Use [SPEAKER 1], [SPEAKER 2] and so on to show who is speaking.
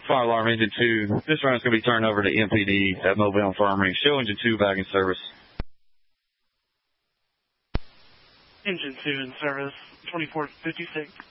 [SPEAKER 1] Fire alarm engine 2. This round is going to be turned over to MPD at Mobile Infirmary. Show engine 2 back in service.
[SPEAKER 2] Engine 2 in service, 2456.